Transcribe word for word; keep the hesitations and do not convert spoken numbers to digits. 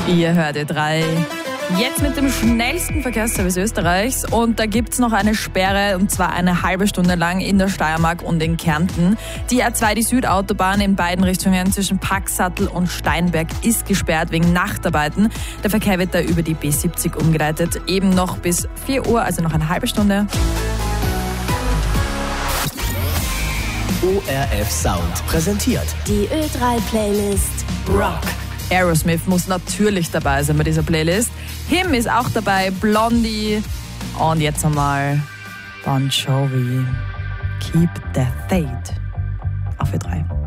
Ihr hört Ö drei. Jetzt mit dem schnellsten Verkehrsservice Österreichs und da gibt's noch eine Sperre und zwar eine halbe Stunde lang in der Steiermark und in Kärnten. Die A zwei, die Südautobahn in beiden Richtungen zwischen Paxsattel und Steinberg ist gesperrt wegen Nachtarbeiten. Der Verkehr wird da über die B siebzig umgeleitet, eben noch bis vier Uhr, also noch eine halbe Stunde. O R F Sound präsentiert die Ö drei Playlist Rock. Aerosmith muss natürlich dabei sein bei dieser Playlist. Him ist auch dabei, Blondie und jetzt einmal Bon Jovi. Keep the Faith auf Ö drei.